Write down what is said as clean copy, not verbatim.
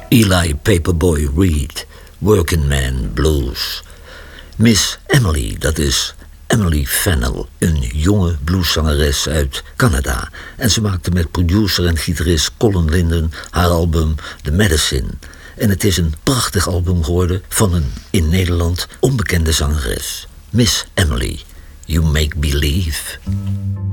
Eli Paperboy Reed, Working Man Blues. Miss Emily, dat is Emily Fennell, een jonge blueszangeres uit Canada. En ze maakte met producer en gitarist Colin Linden haar album The Medicine. En het is een prachtig album geworden van een in Nederland onbekende zangeres. Miss Emily, You Make Believe.